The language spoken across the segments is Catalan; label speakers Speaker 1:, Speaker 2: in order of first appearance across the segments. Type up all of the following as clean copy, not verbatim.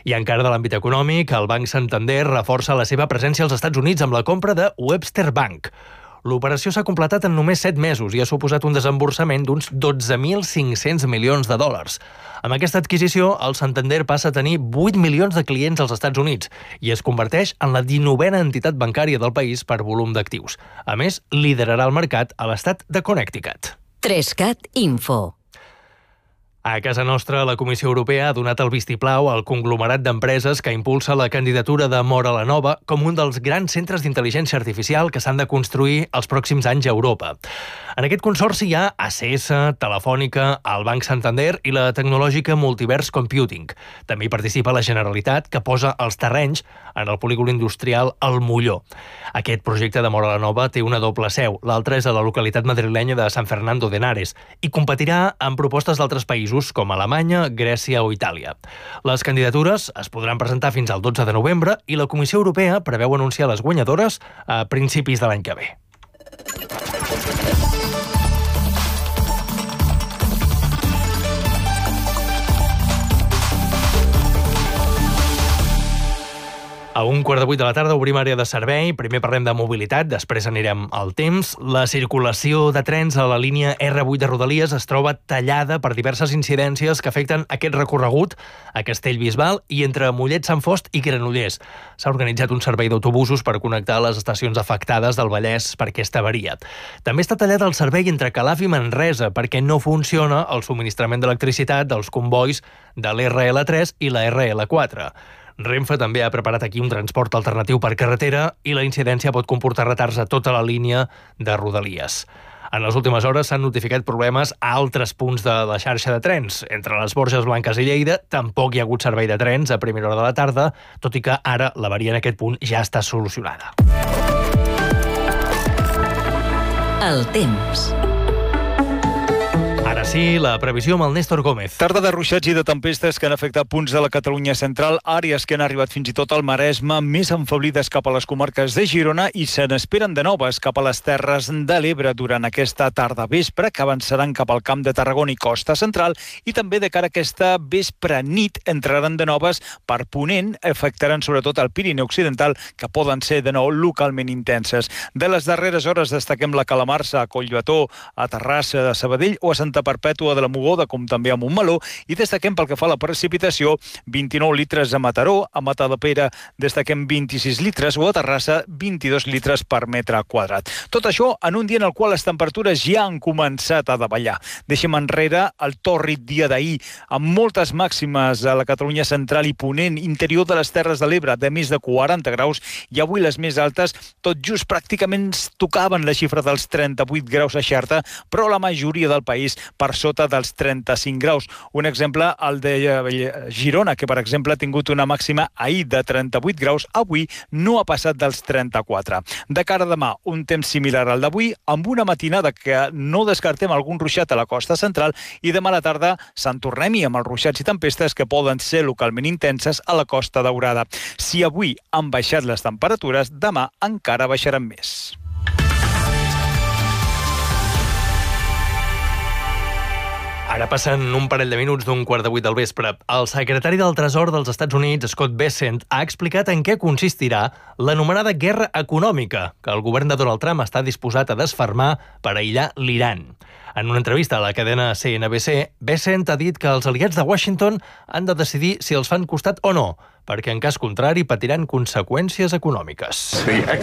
Speaker 1: I encara de l'àmbit econòmic, el Banc Santander reforça la seva presència als Estats Units amb la compra de Webster Bank. L'operació s'ha completat en només 7 mesos i ha suposat un desemborsament d'uns 12.500 milions de dòlars. Amb aquesta adquisició, el Santander passa a tenir 8 milions de clients als Estats Units i es converteix en la 19a entitat bancària del país per volum d'actius. A més, liderarà el mercat a l'estat de Connecticut.
Speaker 2: 3CAT Info.
Speaker 1: A casa nostra, la Comissió Europea ha donat el vistiplau al conglomerat d'empreses que impulsa la candidatura de Móra la Nova com un dels grans centres d'intel·ligència artificial que s'han de construir els pròxims anys a Europa. En aquest consorci hi ha ACS, Telefònica, el Banc Santander i la tecnològica Multiverse Computing. També hi participa la Generalitat, que posa els terrenys en el polígon industrial El Molló. Aquest projecte de Móra la Nova té una doble seu. L'altra és a la localitat madrilenya de San Fernando de Henares i competirà amb propostes d'altres països com Alemanya, Grècia o Itàlia. Les candidatures es podran presentar fins al 12 de novembre i la Comissió Europea preveu anunciar les guanyadores a principis de l'any que ve. A 7:45 de la tarda obrim àrea de servei. Primer parlem de mobilitat, després anirem al temps. La circulació de trens a la línia R8 de Rodalies es troba tallada per diverses incidències que afecten aquest recorregut a Castellbisbal i entre Mollet, Sant Fost i Granollers. S'ha organitzat un servei d'autobusos per connectar les estacions afectades del Vallès per aquesta avaria. També està tallat el servei entre Calaf i Manresa perquè no funciona el subministrament d'electricitat dels combois de l'RL3 i la RL4. Renfe també ha preparat aquí un transport alternatiu per carretera i la incidència pot comportar retards a tota la línia de Rodalies. En les últimes hores s'han notificat problemes a altres punts de la xarxa de trens. Entre les Borges Blanques i Lleida tampoc hi ha hagut servei de trens a primera hora de la tarda, tot i que ara l'avaria en aquest punt ja està solucionada.
Speaker 2: El temps.
Speaker 1: Ara sí, la previsió amb el Néstor Gómez.
Speaker 3: Tarda de ruixats i de tempestes que han afectat punts de la Catalunya central, àrees que han arribat fins i tot al Maresme, més enfeblides cap a les comarques de Girona i se n'esperen de noves cap a les Terres de l'Ebre durant aquesta tarda vespre, que avançaran cap al Camp de Tarragona i Costa Central, i també de cara a aquesta vespre nit entraran de noves per Ponent, afectaran sobretot el Pirineu Occidental, que poden ser de nou localment intenses. De les darreres hores destaquem la calamarsa a Collbató, a Terrassa, a Sabadell o a Santa Perpètua de la Mogoda, com també a Montmeló, i destaquem pel que fa a la precipitació 29 litres a Mataró, a Matadepera destaquem 26 litres o a Terrassa 22 litres per metre quadrat. Tot això en un dia en el qual les temperatures ja han començat a davallar. Deixem enrere el tòrrid dia d'ahir, amb moltes màximes a la Catalunya central i Ponent, interior de les Terres de l'Ebre, de més de 40 graus, i avui les més altes tot just pràcticament tocaven la xifra dels 38 graus a Xerta, però la majoria del país per sota dels 35 graus. Un exemple, el de Girona, que per exemple ha tingut una màxima ahir de 38 graus, avui no ha passat dels 34. De cara a demà, un temps similar al d'avui, amb una matinada que no descartem algun ruixat a la costa central, i demà a la tarda se'n tornem-hi amb els ruixats i tempestes que poden ser localment intenses a la Costa Daurada. Si avui han baixat les temperatures, demà encara baixaran més.
Speaker 1: Ara passen un parell de minuts d'un 7:45 del vespre. El secretari del Tresor dels Estats Units, Scott Bessent, ha explicat en què consistirà l'anomenada guerra econòmica que el govern de Donald Trump està disposat a desfermar per aïllar l'Iran. En una entrevista a la cadena CNBC, Bessent ha dit que els aliats de Washington han de decidir si els fan costat o no, perquè en cas contrari patiran conseqüències econòmiques.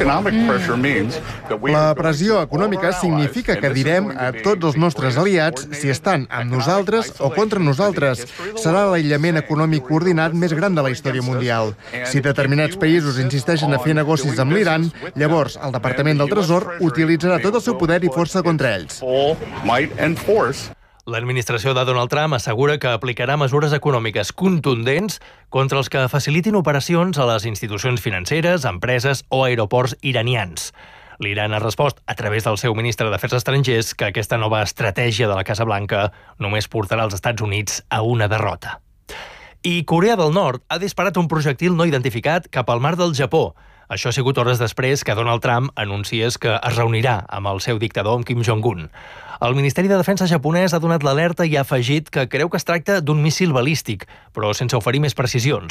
Speaker 4: La pressió econòmica significa que direm a tots els nostres aliats si estan amb nosaltres o contra nosaltres. Serà l'aïllament econòmic coordinat més gran de la història mundial. Si determinats països insisteixen a fer negocis amb l'Iran, llavors el Departament del Tresor utilitzarà tot el seu poder i força contra ells.
Speaker 1: L'administració de Donald Trump assegura que aplicarà mesures econòmiques contundents contra els que facilitin operacions a les institucions financeres, empreses o aeroports iranians. L'Iran ha respost a través del seu ministre d'Afers Estrangers que aquesta nova estratègia de la Casa Blanca només portarà els Estats Units a una derrota. I Corea del Nord ha disparat un projectil no identificat cap al mar del Japó. Això ha sigut hores després que Donald Trump anunciés que es reunirà amb el seu dictador, amb Kim Jong-un. El Ministeri de Defensa japonès ha donat l'alerta i ha afegit que creu que es tracta d'un míssil balístic, però sense oferir més precisions.